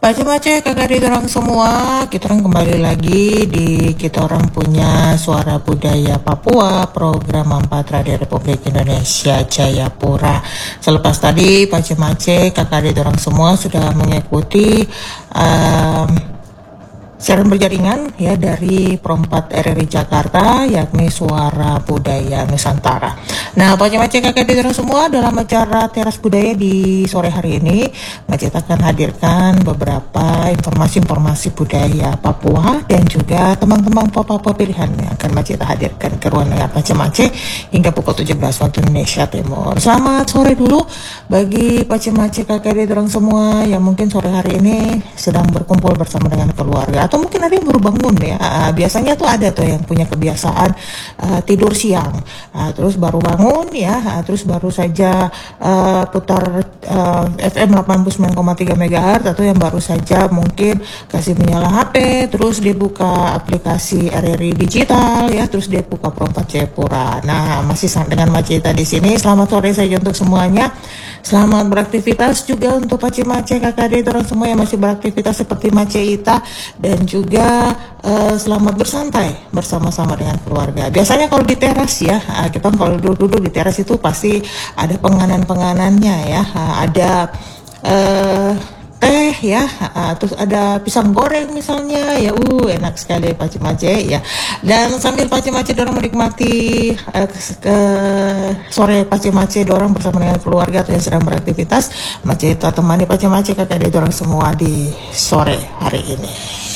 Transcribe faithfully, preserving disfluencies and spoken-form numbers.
Baca-baca kakak di orang semua, kita orang kembali lagi di kita orang punya Suara Budaya Papua, program empat Radio Republik Indonesia Jayapura. Selepas tadi baca-baca kakak di orang semua sudah mengikuti um, siaran berjaringan ya dari Perempat R R I Jakarta, yakni Suara Budaya Nusantara. Nah, baca-baca kakak di orang semua, dalam acara Teras Budaya di sore hari ini, Macet akan hadirkan beberapa informasi-informasi budaya Papua dan juga teman-teman Papua pilihan yang akan Macet hadirkan ke ruang layar baca-baca hingga pukul tujuh belas waktu Indonesia Timur. Selamat sore dulu bagi baca-baca kakak di orang semua yang mungkin sore hari ini sedang berkumpul bersama dengan keluarga, atau mungkin ada yang baru bangun ya. Uh, biasanya tuh ada tuh yang punya kebiasaan uh, tidur siang, uh, terus baru bangun ya, uh, terus baru saja uh, putar uh, F M delapan puluh sembilan koma tiga megahertz, atau yang baru saja mungkin kasih menyala H P, terus dia buka aplikasi R R I digital ya, terus dia buka Perempat Jayapura. Nah, masih dengan Macita di sini. Selamat sore saja untuk semuanya. Selamat beraktivitas juga untuk Pace-Mace kakak adik orang semua yang masih beraktivitas seperti Mace Ita, dan juga uh, selamat bersantai bersama-sama dengan keluarga. Biasanya kalau di teras ya, uh, kita kalau duduk-duduk di teras itu pasti ada penganan-penganannya ya, uh, ada uh, teh ya, uh, terus ada pisang goreng misalnya ya, uh enak sekali Pace-Mace ya. Dan sambil Pace-Mace dorang menikmati uh, ke sore Pace-Mace dorang bersama dengan keluarga atau yang sedang beraktivitas, Mace temani Pace-Mace kakak adik dorang semua di sore hari ini.